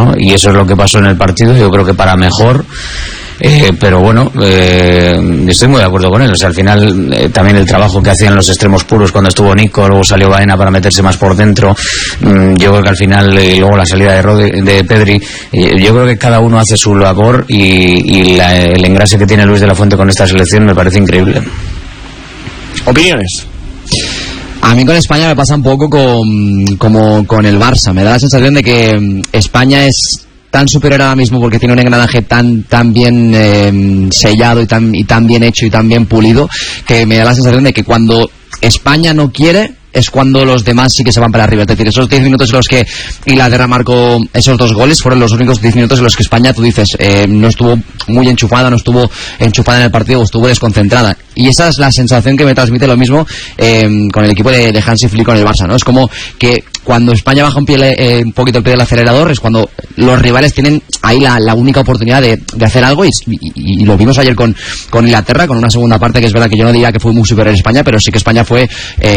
¿no? Y eso es lo que pasó en el partido, yo creo que para mejor. Pero bueno, estoy muy de acuerdo con él. O sea, al final también el trabajo que hacían los extremos puros cuando estuvo Nico, luego salió Baena para meterse más por dentro. Yo creo que al final, luego la salida de Pedri, yo creo que cada uno hace su labor y el engrase que tiene Luis de la Fuente con esta selección me parece increíble. ¿Opiniones? A mí con España me pasa un poco como con el Barça. Me da la sensación de que España es tan superior ahora mismo porque tiene un engranaje tan bien sellado y tan bien hecho y tan bien pulido, que me da la sensación de que cuando España no quiere es cuando los demás sí que se van para arriba. Es decir, esos 10 minutos en los que Inglaterra marcó esos 2 goles fueron los únicos 10 minutos en los que España, tú dices, no estuvo muy enchufada, no estuvo enchufada en el partido, estuvo desconcentrada. Y esa es la sensación que me transmite lo mismo con el equipo de Hansi Flick con el Barça, ¿no? Es como que cuando España baja un poquito el pie del acelerador es cuando los rivales tienen ahí la única oportunidad de hacer algo y lo vimos ayer con Inglaterra, con una segunda parte que es verdad que yo no diría que fue muy superior a España, pero sí que España fue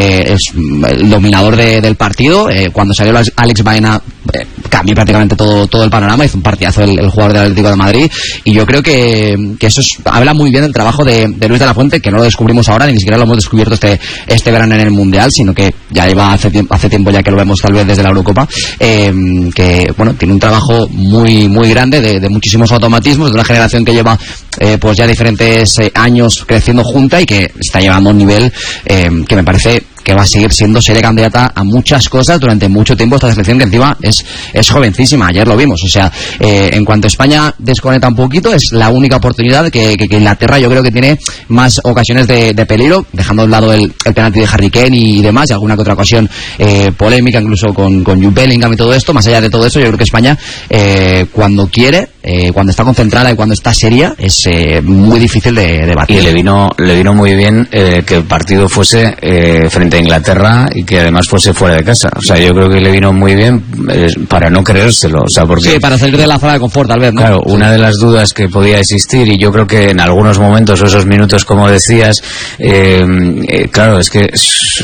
el dominador del partido. Cuando salió Alex Baena cambió prácticamente todo el panorama, hizo un partidazo el jugador del Atlético de Madrid, y yo creo que eso habla muy bien del trabajo de Luis de la Fuente, que no lo descubrimos ahora, ni siquiera lo hemos descubierto este verano en el Mundial, sino que ya lleva hace tiempo ya que lo vemos tal vez desde la Eurocopa, que bueno, tiene un trabajo muy grande de muchísimos automatismos, de una generación que lleva pues ya diferentes años creciendo junta y que está llevando a un nivel que me parece que va a seguir siendo seria candidata a muchas cosas durante mucho tiempo. Esta selección que encima es jovencísima, ayer lo vimos. O sea, en cuanto España desconecta un poquito, es la única oportunidad que Inglaterra yo creo que tiene más ocasiones de peligro, dejando de lado el penalti de Harry Kane y demás, y alguna que otra ocasión polémica, incluso con Jude Bellingham y todo esto. Más allá de todo eso, yo creo que España cuando quiere, cuando está concentrada y cuando está seria, es muy difícil de batir. Y le vino muy bien que el partido fuese frente a Inglaterra y que además fuese fuera de casa. O sea, yo creo que le vino muy bien para no creérselo. O sea, porque, sí, para salir de la zona de confort, tal vez, ¿no? Claro, una de las dudas que podía existir, y yo creo que en algunos momentos, o esos minutos, como decías, claro, es que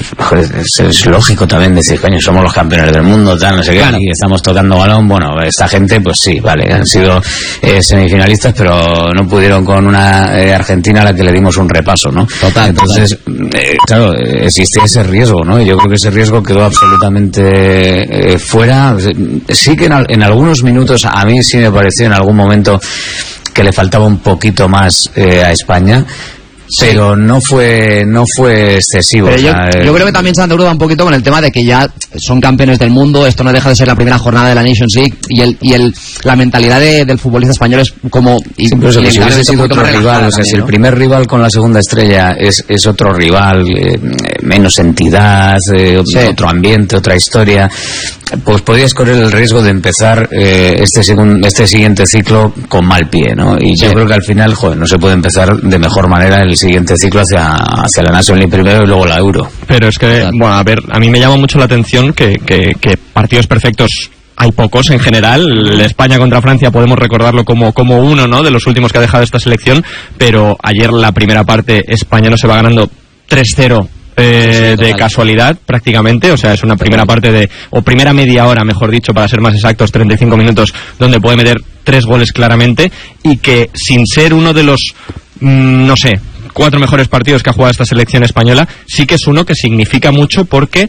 es lógico también decir, coño, somos los campeones del mundo, tal, no sé qué, claro, y estamos tocando balón. Bueno, esta gente, pues sí, vale, han sido semifinalistas, pero no pudieron con una Argentina a la que le dimos un repaso, ¿no? Total. Entonces, claro, existe ese riesgo, ¿no? Y yo creo que ese riesgo quedó absolutamente fuera. Sí que en algunos minutos, a mí sí me pareció en algún momento que le faltaba un poquito más a España. Pero no fue excesivo. Pero yo creo que también se han deudado un poquito con el tema de que ya son campeones del mundo. Esto no deja de ser la primera jornada de la Nations League, y la mentalidad del futbolista español es como... Sí, pero si hubiese sido otro rival, o sea, si el primer rival con la segunda estrella es otro rival, menos entidad, otro ambiente, otra historia, pues podías correr el riesgo de empezar este siguiente ciclo con mal pie, ¿no? Y yo creo que al final, no se puede empezar de mejor manera el siguiente ciclo hacia la National League primero y luego la Euro. Pero es que, bueno, a ver, a mí me llama mucho la atención que partidos perfectos hay pocos en general. España contra Francia podemos recordarlo como uno, ¿no?, de los últimos que ha dejado esta selección, pero ayer la primera parte España no se va ganando 3-0 de casualidad prácticamente. O sea, es una primera parte o primera media hora, mejor dicho, para ser más exactos, 35 minutos, donde puede meter 3 goles claramente, y que sin ser uno de los, no sé, 4 mejores partidos que ha jugado esta selección española, sí que es uno que significa mucho porque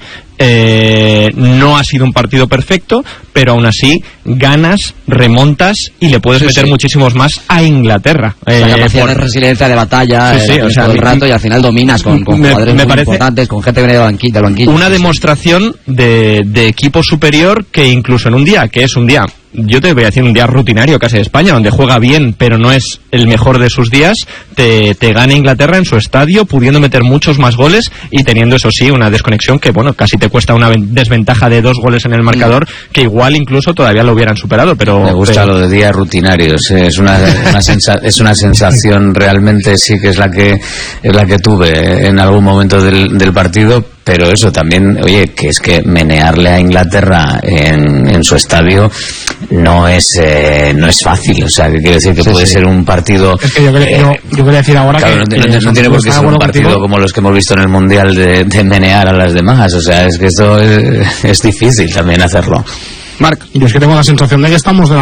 no ha sido un partido perfecto, pero aún así ganas, remontas y le puedes meter muchísimos más a Inglaterra. La capacidad de resiliencia, de batalla, o sea, todo el rato, y al final dominas con jugadores muy importantes, con gente que viene del banquillo. Una demostración de equipo superior, que incluso en un día, que es un día, yo te voy a decir, un día rutinario casi de España, donde juega bien pero no es el mejor de sus días, te gana Inglaterra en su estadio, pudiendo meter muchos más goles y teniendo, eso sí, una desconexión que, bueno, casi te cuesta una desventaja de 2 goles en el marcador, que igual incluso todavía lo hubieran superado. Pero me gusta lo de días rutinarios, es una sensación realmente, sí, que es la que tuve en algún momento del partido. Pero eso también, oye, que es que menearle a Inglaterra en su estadio no es fácil. O sea, que quiero decir que puede ser un partido... Es que yo quería decir ahora, claro, que... No tiene por qué ser un partido como los que hemos visto en el Mundial de menear a las demás. O sea, es que esto es difícil también hacerlo. Marc, yo es que tengo la sensación de que estamos